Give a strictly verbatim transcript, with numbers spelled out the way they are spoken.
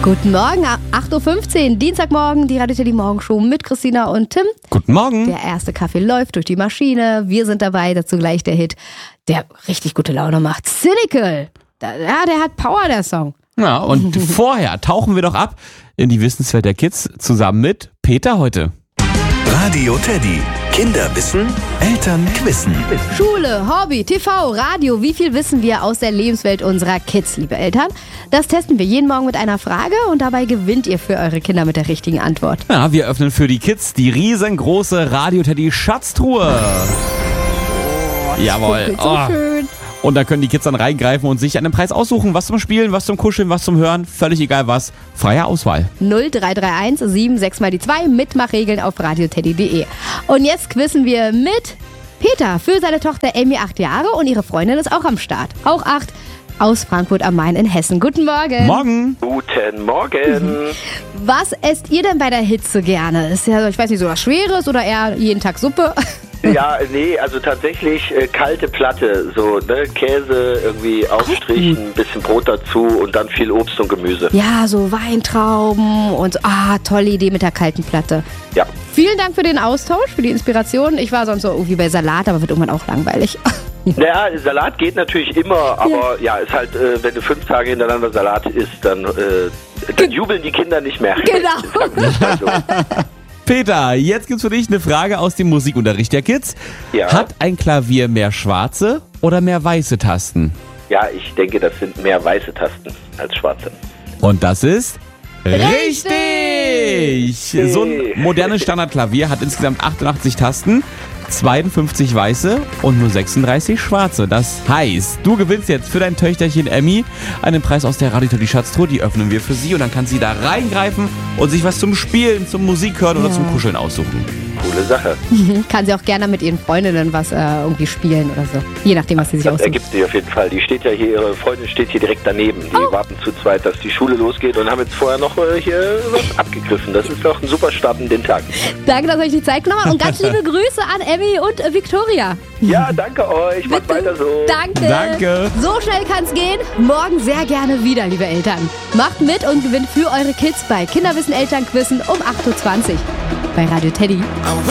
Guten Morgen, acht Uhr fünfzehn, Dienstagmorgen, die Radio Teddy Morgenshow mit Christina und Tim. Guten Morgen. Der erste Kaffee läuft durch die Maschine. Wir sind dabei, dazu gleich der Hit, der richtig gute Laune macht. Cynical. Da, ja, der hat Power, der Song. Ja, und vorher tauchen wir doch ab in die Wissenswelt der Kids zusammen mit Peter heute. Radio Teddy. Kinder wissen, Eltern quissen. Schule, Hobby, T V, Radio. Wie viel wissen wir aus der Lebenswelt unserer Kids, liebe Eltern? Das testen wir jeden Morgen mit einer Frage und dabei gewinnt ihr für eure Kinder mit der richtigen Antwort. Ja, wir öffnen für die Kids die riesengroße Radio Teddy Schatztruhe. Oh, Jawohl. So Oh. schön. Und da können die Kids dann reingreifen und sich einen Preis aussuchen. Was zum Spielen, was zum Kuscheln, was zum Hören. Völlig egal was. Freie Auswahl. null drei drei eins sieben sechs mal die zwei. Mitmachregeln auf radioteddy punkt de. Und jetzt quizzen wir mit Peter für seine Tochter Amy, acht Jahre. Und ihre Freundin ist auch am Start. Auch acht. Aus Frankfurt am Main in Hessen. Guten Morgen. Morgen. Guten Morgen. Was esst ihr denn bei der Hitze gerne? Ist ja, ich weiß nicht, so was Schweres oder eher jeden Tag Suppe? Ja, nee, also tatsächlich äh, kalte Platte, so ne, Käse irgendwie aufstrichen, ein bisschen Brot dazu und dann viel Obst und Gemüse. Ja, so Weintrauben und so. Ah, tolle Idee mit der kalten Platte. Ja. Vielen Dank für den Austausch, für die Inspiration. Ich war sonst so irgendwie bei Salat, aber wird irgendwann auch langweilig. Naja, Salat geht natürlich immer, aber ja, ja ist halt, äh, wenn du fünf Tage hintereinander Salat isst, dann, äh, dann jubeln die Kinder nicht mehr. Genau. Peter, jetzt gibt's für dich eine Frage aus dem Musikunterricht der Kids. Ja. Hat ein Klavier mehr schwarze oder mehr weiße Tasten? Ja, ich denke, das sind mehr weiße Tasten als schwarze. Und das ist richtig! Richtig. So ein modernes Standardklavier hat insgesamt achtundachtzig Tasten, zweiundfünfzig weiße und nur sechsunddreißig schwarze. Das heißt, du gewinnst jetzt für dein Töchterchen Emmy einen Preis aus der Radio Teddy Schatztruhe. Die öffnen wir für sie und dann kann sie da reingreifen und sich was zum Spielen, zum Musik hören oder Ja. zum Kuscheln aussuchen. Coole Sache. Kann sie auch gerne mit ihren Freundinnen was äh, irgendwie spielen oder so. Je nachdem, was sie sich Das aussucht. ergibt sich auf jeden Fall. Die steht ja hier, ihre Freundin steht hier direkt daneben. Die Oh. warten zu zweit, dass die Schule losgeht und haben jetzt vorher noch äh, hier was abgegriffen. Das ist doch ein super Start in den Tag. Danke, dass ihr euch die Zeit genommen habt und ganz liebe Grüße an Emmy und äh, Victoria. Ja, danke euch. Macht weiter so. Danke. Danke. So schnell kann's gehen. Morgen sehr gerne wieder, liebe Eltern. Macht mit und gewinnt für eure Kids bei Kinderwissen Elternquizzen um acht Uhr zwanzig bei Radio Teddy.